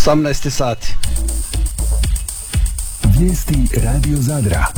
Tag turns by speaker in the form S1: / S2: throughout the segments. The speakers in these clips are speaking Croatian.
S1: 18 sati.
S2: Vijesti Radio Zadra.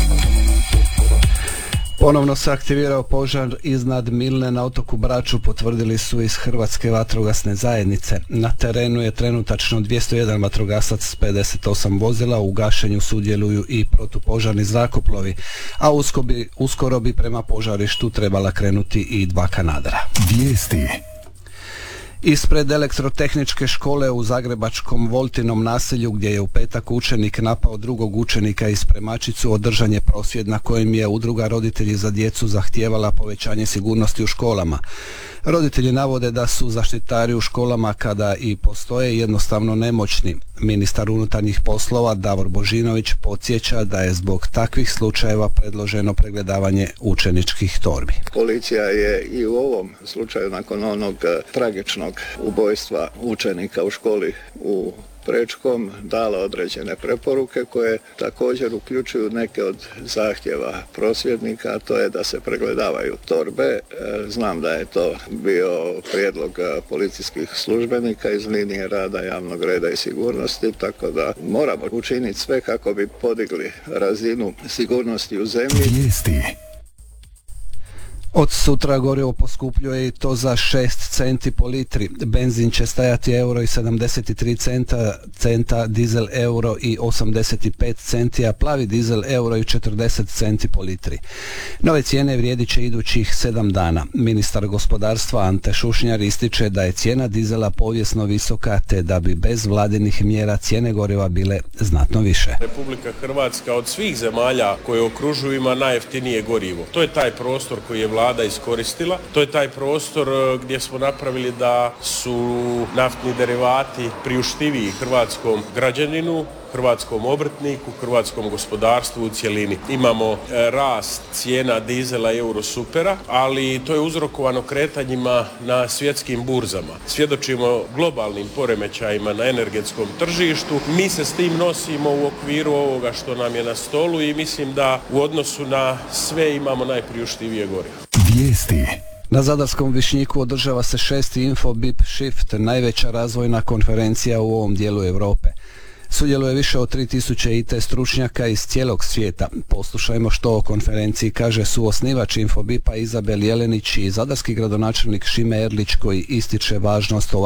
S1: Ponovno se aktivirao požar iznad Milne na otoku Braču, potvrdili su iz Hrvatske vatrogasne zajednice. Na terenu je trenutačno 201 vatrogasac s 58 vozila, u gašenju sudjeluju i protupožarni zrakoplovi, a uskoro bi prema požarištu trebala krenuti i 2 kanadera.
S2: Vijesti.
S1: Ispred elektrotehničke škole u zagrebačkom Voltinom naselju, gdje je u petak učenik napao drugog učenika i spremačicu, održan je prosvjed na kojem je udruga Roditelji za djecu zahtijevala povećanje sigurnosti u školama. Roditelji navode da su zaštitari u školama, kada i postoje, jednostavno nemoćni. Ministar unutarnjih poslova Davor Božinović podsjeća da je zbog takvih slučajeva predloženo pregledavanje učeničkih torbi.
S3: Policija je i u ovom slučaju, nakon onog tragičnog ubojstva učenika u školi u Prečkom, dala određene preporuke koje također uključuju neke od zahtjeva prosvjednika, a to je da se pregledavaju torbe. Znam da je to bio prijedlog policijskih službenika iz linije rada javnog reda i sigurnosti, tako da moramo učiniti sve kako bi podigli razinu sigurnosti u zemlji.
S2: Vijesti.
S1: Od sutra gorivo poskupljuje i to za 6 centi po litri. Benzin će stajati €1,73, centa, dizel €1,85 centi, a plavi dizel €1,40 centi po litri. Nove cijene vrijedit će idućih 7 dana. Ministar gospodarstva Ante Šušnjar ističe da je cijena dizela povijesno visoka, te da bi bez vladinih mjera cijene goriva bile znatno više.
S4: Republika Hrvatska od svih zemalja koje okružuju ima najjeftinije gorivo. To je taj prostor koji je Vlada iskoristila. To je taj prostor gdje smo napravili da su naftni derivati priuštiviji hrvatskom građaninu, hrvatskom obrtniku, hrvatskom gospodarstvu u cjelini. Imamo rast cijena dizela i eurosupera, ali to je uzrokovano kretanjima na svjetskim burzama. Svjedočimo globalnim poremećajima na energetskom tržištu. Mi se s tim nosimo u okviru ovoga što nam je na stolu i mislim da u odnosu na sve imamo najpriuštivije gorivo.
S2: Vijesti.
S1: Na Zadarskom Višnjiku održava se 6. Infobip Shift, najveća razvojna konferencija u ovom dijelu Europe. Sudjeluje više od 3000 IT stručnjaka iz cijelog svijeta. Poslušajmo što o konferenciji kaže suosnivač Infobipa Izabel Jelenić i zadarski gradonačelnik Šime Erlić, koji ističe važnost